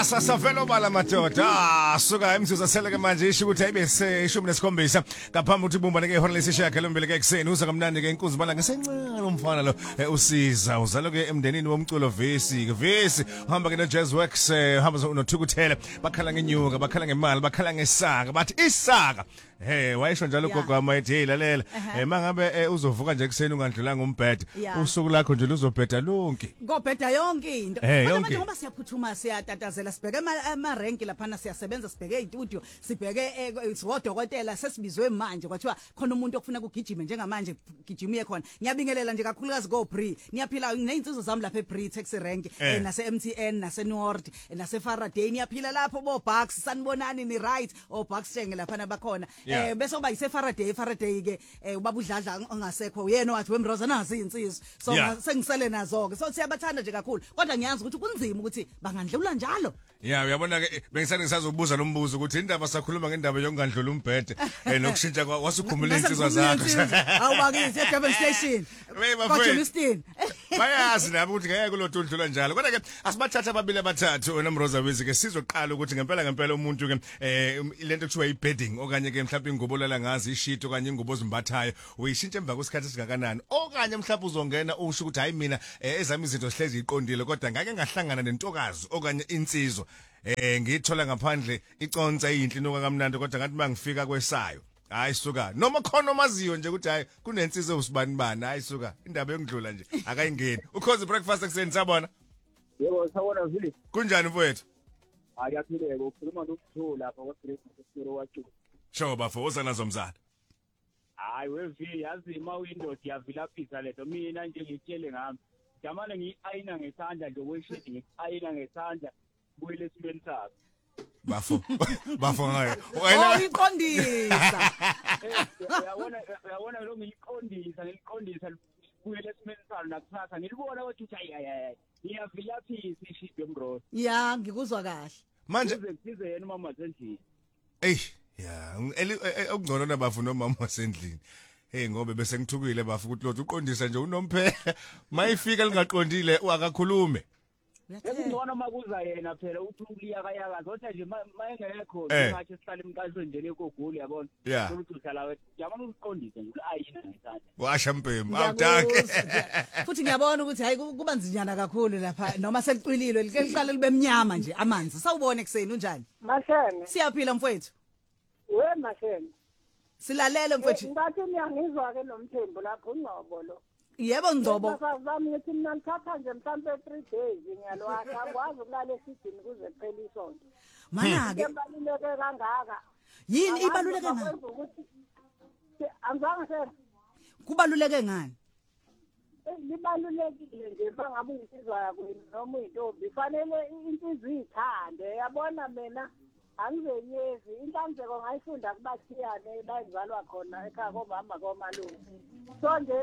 Sasavelo bala madoda suka imzuzu seleke manje isho ukuthi ayibese 17 ngaphambi ukuthi ibumba neke ihora lesishiya khalombili ke ekseni uza kamnandi ke inkunzi bala ngesencane umfana lo usiza uzalo ke emndenini womculo Vesi uhamba ke no Jazz Works uhamba noThukuthele bakhala ngenyuka bakhala ngemali bakhala ngesaka bathi isaka wayisho njalo gogo amayithi lalela mangabe uzovuka nje ekseni ungandlulanga umbhede usuku lakho nje luzobheda lonke ngobheda yonke into yonke ngoba siyaphuthuma siyatatazela sibheke ama rank lapha siyasebenza sibheke istudio sibheke siwodokotela sesibizwe manje kwathiwa khona umuntu okufuna ukugijima njengamanje gijimiye khona ngiyabingelela nje kakhulukazi go Bree niyaphila nezinsizwa zami lapha eBree taxi rank nase MTN nase Nord nase Faraday niyaphila lapho bo Bucks sanibonani ni right o Bucks Shenge lapha nabakhona bese kuba ise Faraday ke ubaba uDladla ongasekho uyena wathi wemroza nazi insizwa so sengisele nazo ke so siyabathanda nje kakhulu kodwa ngiyazi ukuthi kunzima ukuthi bangandlula njalo uyabona ke bengisane ngisazobuza lo mbuzo ukuthi indaba sakhuluma ngendaba yokungandlula umbhede nokushintsha wasukhumula insizwa zakho awubakithi eDurban Station bafowethu bayazi nabo ukuthi ngeke kulothu udlula njalo kodwa ke asibathatha ababili abathathu nomroza wezi ke sizoqala ukuthi ngempela umuntu ke lento kuthiwa ibedding okanye ke mhlawumbe ingubo lala ngazi ishito okanye ingubo zimbathayo uyishintsha emva kwesikhathi singakanani okanye mhlawumbe uzongena usho ukuthi hayi mina ezami izinto sihlezi iqondile kodwa ngake ngahlangana nentokazi okanye insizwa ngithola ngaphandle iconsa eyinhle noka kamnandi kodwa ngathi mangifika kwesayo hayi suka noma khona omaziyo nje ukuthi hayi kunensizwe usibani hayi suka indaba yokudlula nje akayingeni ukhozi breakfast ekseni sabona yebo sawona vili kunjani mfowethu ayaphileke ukhuluma nokuthula lapha kwaSiro wacu sho bafo nazo mzala hayi wevi yazi ima windows yavilaphisa leto mina nje ngitshele ngami jamane ngiayina ngesandla nje weshidi ngiayina ngesandla buyele esimeni sakho bafo ngayo iqondisa uyabona lo ngiliqondisa buyele esimeni sakho nakusasa ngilibona ukuthi hayi iyavilaphisa ishidi yomrozi ngikuzwa kahle manje kuze yena umama wasendlini okungcono nabafu nomama wasendlini ngobe bese ngithukile bafu ukuthi lothi uqondisa nje unomphela mayifika lingaqondile akakhulume ngibona makuza yena phela uthi uliyakayaka zonke nje mayengekho ngathi sihlala emqalweni nje lekoguli yabona ukuthi uhlala wethu yabona uqondise nje ayina ngesandla washa mpembu awudanke futhi ngiyabona ukuthi hayi kuba nzinyana kakhulu lapha noma seliqwililo liqale libe mnyama nje amanzi sawubona ekseni unjani Mashene siyaphila mfowethu Mashene silalele mfowethu ngathi ngiyangizwa ke nomthembu lapho ungcobo lo yebo ngcobo sazami ngithi mina ngithatha nje mhlambe 3 days ngiyalwasha akwazi ukulala esidini kuze kuphele isonto mana ke ibaluleke kangaka yini ibaluleke ngani anzange sena kubaluleke ngani libalulekile nje bangabe insizwa yakho noma uyintombi fanele insizwa ithande yabona mina angizenyezi inhlanzeko ngayifunda kubathiyane bayizalwa khona ekhaya komama komalume so nje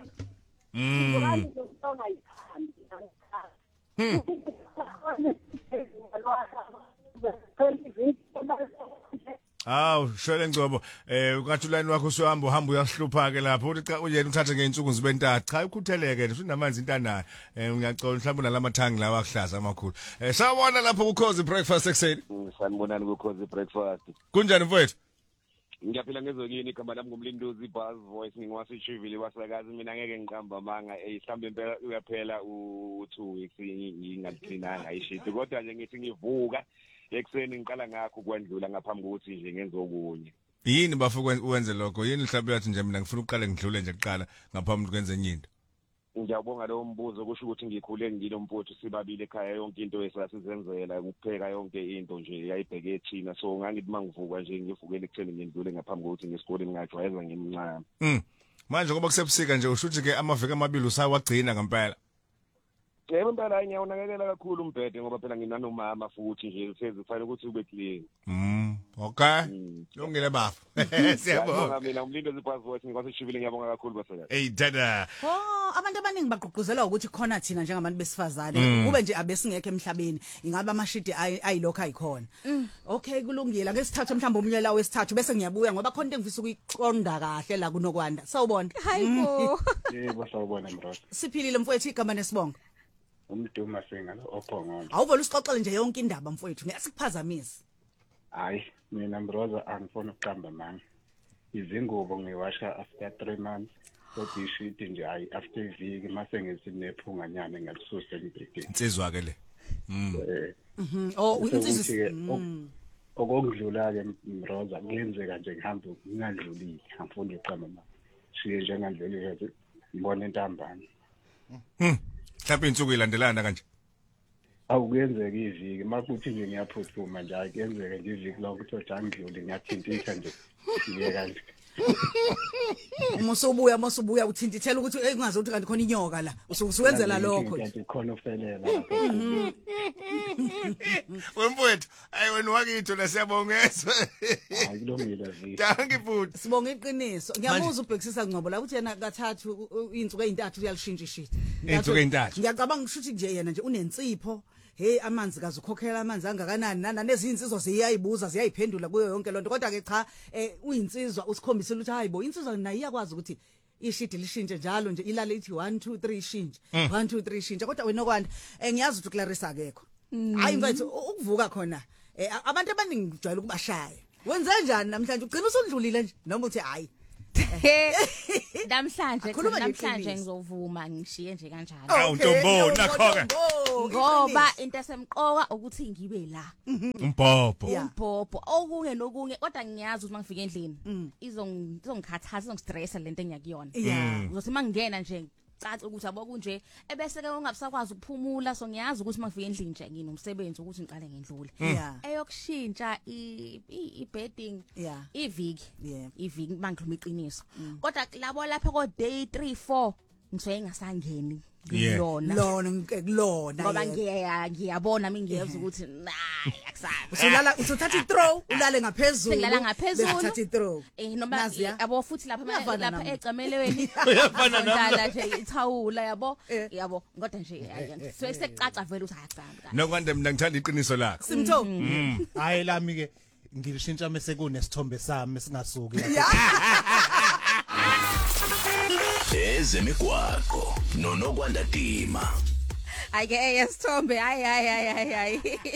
shwele ngcobo ukathulani wakho uhamba uyahlupha ke lapho uthi cha uyena uthathe ngeinsuku zibe ntathu cha ukhutheleke nje unamanzi intanayo ngiyacela mhlawumbe nalamathangi lawa akuhlaza amakhulu sawona lapho ukhozi breakfast ekseni sanibonani ukhozi breakfast kunjani mfowethu ngiyaphila ngezokini igama lami ngumlinduzi Buzz Voice ngiwasishivili wasakazi mina ngeke ngiqamba manga mhlambe impela uyaphela u2 weeks ngingalithinanga ayishidi kodwa nje ngithi ngivuka ekseni ngiqala ngakho kwendlula ngaphambi kokuthi nje ngenze okunye yini bafu wenze lokho yini mhlawumbe yathi nje mina ngifuna uqale ngidlule nje kuqala ngaphambi kwenze enye into ngiyabonga lo mbuzo kusho ukuthi ngikhule ngilo mfowethu sibabile ekhaya yonke into esasizenzela ukupheka yonke into nje yayibheke ethina so ngangithi mangivuka nje ngivukele ekutheni ngindlule ngaphambi kokuthi ngesikole ngingajwayeza ngimncane manje ngoba kusebusika nje ushuthi ke amaviki amabili usawagcina ngempela yebo impela ngiyawunakekela kakhulu umbhede ngoba phela nginanomama futhi nje sekufanele ukuthi ube clean okay yongile bafu siyabonga mina umlindo Buzz Voice ngikwasishivile ngiyabonga kakhulu basakazi dada abantu abaningi bagqugquzelwa ukuthi khona thina njengabantu besifazane kube nje abesingekho emhlabeni ingaba amashidi ayilokho ayikhona okay kulungile ake sithathe mhlawumbe umnyela wesithathu bese ngiyabuya ngoba khona into engifisa ukuyiqonda kahle la kunokwanda sawubona hayibo yebo sawubona mrose siphilile mfowethu igama nesibongo umduma singalo ophongolo. Awuvela usixoxele nje yonke indaba mfowethu ngiyasikuphazamise. Hayi mina Mroza angifuni ukuqamba mani. Izingubo ngiwasha after 3 months. Kodwa ishiti nje hayi after iviki mase ngithi nephunga nyane ngalisusa emibhedeni. Insizwa ke le. Oh insizwa. Okungidlula ke Mroza kuyenzeka nje ngihambe ngingadlulile angifuni ukuqamba mani. Siye nje ngandlulile nje ngibona intambama. Mhlawumbe insuku ilandelana kanje. Awukuyenzeka iviki makuthi nje ngiyaphuthuma nje ayikenzeka nje iviki lokho ukuthi angidluli ngiyathintitha nje ngiye kanje. Mosubuya uthintithela ukuthi kungaze ukuthi kanti khona inyoka la usenzela lokho nje khona ufelela Wemfowethu ayi wena wakitho la siyabongeza hayi kulungile viki Danke futhi sibonga iqiniso ngiyamuzwa ubhekisisa Ngcobo la ukuthi yena kathathu insuku ezintathu uyalishintsha ishiti Insuku ezintathu ngiyacabanga ukuthi nje yena nje unensipho hey amanzi kaze ukhokhela amanzi angakanani nanezinsizwa ziyayibuza ziyayiphendula kuyo yonke lonto kodwa ke cha uyinsizwa usikhombisela ukuthi hayibo insizwa nayo iyakwazi ukuthi ishidi lishintshe njalo nje ilale ithi 1 2 3 shintshe 1 2 3 shintshe kodwa wena okwanda ngiyazi ukuthi Clarissa akekho hayi mfethu ukuvuka khona abantu abaningi kujwayele ukubashaya wenze njani namhlanje ugcina usundlulile nje noma uthi hayi namhlanje ngizovuma ngishiye nje kanjalo Awu Ntombo nakhoke ngoba into esemqoka ukuthi ngibe la umbhobho okunye nokunye kodwa ngiyazi ukuthi mangifika endlini izongikhathaza izongistressa lento engiyakuyona uzothi mangingena nje cathi ukuthi abo kunje ebese ke ungabusakwazi ukuphumula so ngiyazi ukuthi mangifika endlini nje nginomsebenzi ukuthi ngiqale ngendlule eyokushintsha i-bedding iviki mangiluma iqiniso kodwa labo lapha ko day 3 4 ngisuke ngasangeni lona ngoba ngiyabona mina ngiyeza ukuthi hayi akusana usulala uthatha i-throw ulale ngaphezulu ngilala ngaphezulu uthatha i-throw noma yabo futhi lapha ecamelweni uyafana nami nje ithawula yabo kodwa nje so sekucaca vele ukuthi ayakusana nokwande mina ngithanda iqiniso lakho Simtho hayi lami ke ngilishintsha mase kunesithombe sami singasuki Ezemigwaqo nonokwanda Dima. Ayike yesithombe hayi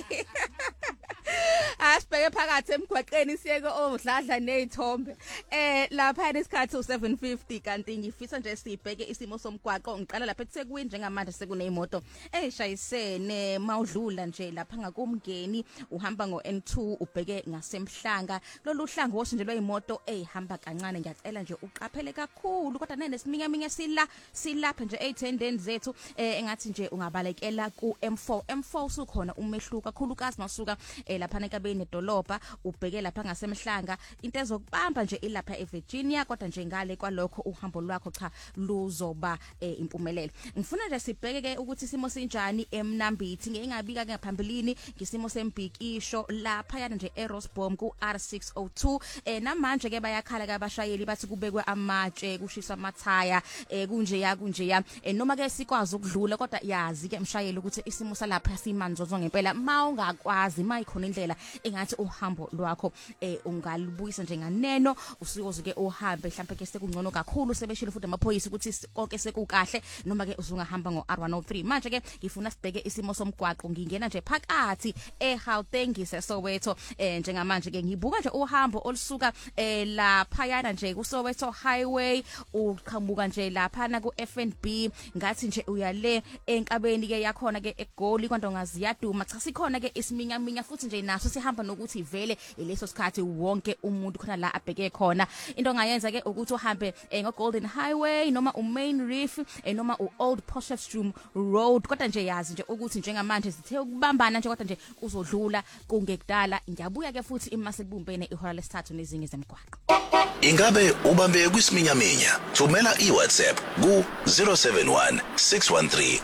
asibheke phakathi emgwaqeni siyeke odladla nezithombe lapha isikhathi u750 kanti ngifisa nje sibheke isimo somgwaqo ngiqala lapha eThekwini njengamanje sekunezimoto ezishayisene mawudlula nje lapha ngakumngeni uhamba ngoN2 ubheke ngasemhlanga lolu hlango wosinjelwa imoto ehamba kancane ngiyacela nje uqaphele kakhulu kodwa nenesiminyaminya silapha nje eyithendeni zethu engathi nje ungabalekela ku M4 usukhona umehluko kakhulukazi masuka lapha enkabeni edolobha ubheke lapha ngasemhlanga into ezokubamba nje ilapha eVirginia kodwa nje ngale kwalokho uhambo lwakho cha luzoba impumelelo ngifuna nje sibheke ke ukuthi isimo sinjani eMnambithi ngingabika ke ngaphambilini ngisimo sembhikisho lapha yana nje eRosbom ku R602 namanje ke bayakhala kabashayeli bathi kubekwe amatshe kushisa amathaya kunjeya noma ke sikwazi ukudlula kodwa yazi ke mshayeli ukuthi isimo salapha simanzozo ngempela mawungakwazi mayikhona indlela engathi uhambo lwakho ungalubuyisa njenganeno usiyoze ke uhambe mhlawumbe ke sekungcono kakhulu sebeshilo futhi amaphoyisa ukuthi konke sekukahle noma ke uzungahamba ngoR103 manje ke ngifuna sibheke isimo somgwaqo ngingena nje phakathi eGauteng Soweto njengamanje ke ngibuka nje uhambo olusuka lapha yana nje kuSoweto highway uqhamuka nje lapha na ku FNB ngathi nje uyale enkabeni ke yakhona ke eGoli kwandongazi yaduma cha sikhona ke isiminyaminya futhi nje naso sihamba nokuthi vele leso sikhathi wonke umuntu khona la abheke khona into ongayenza ke ukuthi uhambe ngoGolden Highway noma uMain Reef noma uOld Potchefstroom Road kodwa nje yazi nje ukuthi njengamanje sithe ukubambana nje kodwa nje uzodlula kungekudala ngiyabuya ke futhi imasebumbene ihora lesithathu nezinye zemgwaqo Ingabe ubambe kwisiminyaminya thumela iWhatsApp ku 071 613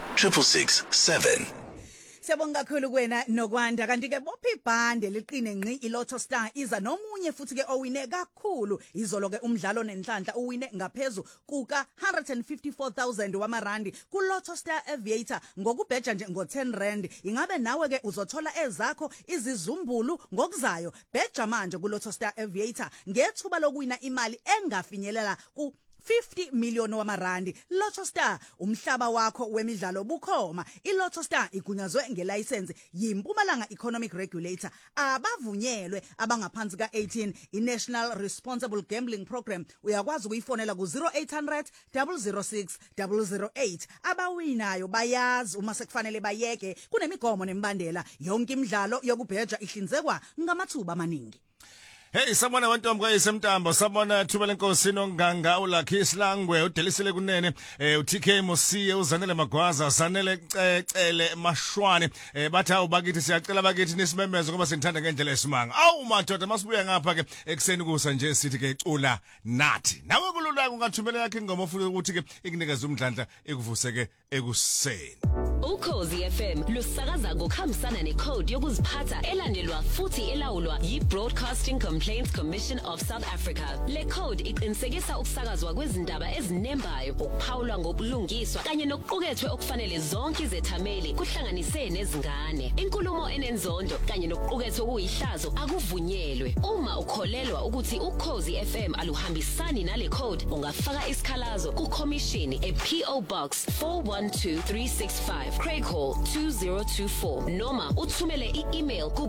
667 Siyabonga kakhulu kuwena nokwanda kanti ke bopha ibhande liqine ngci iLotto Star iza nomunye futhi ke owine kakhulu izolo ke umdlalo nenhlanhla uwine ngaphezulu kuka 154,000 wamarandi kuLotto Star Aviator ngokubheja nje ngo10 rand ingabe nawe ke uzothola ezakho izizumbulu ngokuzayo bheja manje kuLotto Star Aviator ngethuba lokuwina imali engafinyelela ku 50 million wamarandi. Lotto Star umhlaba wakho wemidlalo bukhoma. iLotto Star igunyazwe ngelicense yiMpumalanga Economic Regulator. Abavunyelwe abangaphansi ka18 iNational Responsible Gambling Program. Uyakwazi ukuyifonela ku 0800 006 008. Abawinayo bayazi uma sekufanele bayeke kunemigomo nemibandela. Yonke imidlalo yokubheja ihlinzekwa ngamathuba amaningi. Hey sabona abantu kwayisemtambo sabona thuba lenkosi noNganga uLucky Silangwe udelisele kunene uTK Mosiye uzanele Magwaza sanele cele Mashwane bathi awubakithi siyacela bakithi nisimemezo ngoba sithanda ngendlela esimanga awu madoda masibuya ngapha ke ekseni kusa nje sithi ke cula nathi nawe kulula ungathumela yakhe ingoma ufuna ukuthi ke ikunikeza umdlandla ekuvuseke ekuseni. Ukhozi FM lusakaza ngokuhambisana necode yokuziphatha elandelwa futhi elawulwa yi-Broadcasting Complaints Commission of South Africa. Le code iqinisekisa ukusakazwa kwezindaba ezinembayo, ukuphawulwa ngobulungiswa kanye nokuqukethwe okufanele zonke izethameli kuhlanganise nezingane. Inkulumo enenzondo kanye nokuqukethwe kuyihlazo akuvunyelwe. Uma ukholelwa ukuthi Ukhozi FM aluhambisani nale code, ungafaka isikhalazo ku-Commission e-PO Box 412365 Craig Hall 2024 noma uthumele i-email ku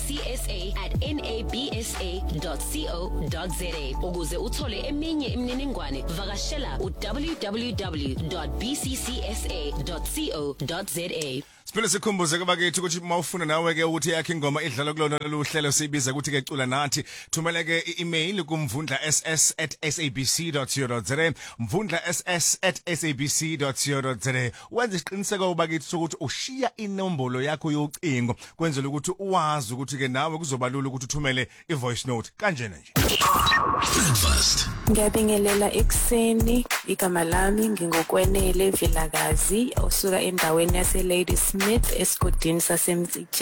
bcca@nabsa.co.za. Ukuze uthole eminye imininingwane vakashela www.bccsa.co.za. Siphinde sikhumbuze kwabakithi ukuthi mawufuna nawe ke ukuthi yakhe ingoma idlala kulona lolu hlelo sibiza ukuthi ke cula nathi thumela ke i-email kumvundla@sabc.co.za mvundla@sabc.co.za wenze isiqiniseko ubakithi sokuthi ushiya inombolo yakho yocingo kwenzela ukuthi uwazi ukuthi ke nawe kuzobalula ukuthi uthumele i-voice note kanjena nje. Breakfast. Ngiyabingelela ekseni igama lami ngingokwenele Vilakazi osuka endaweni yase Ladysmith esigodini sasemzijeni.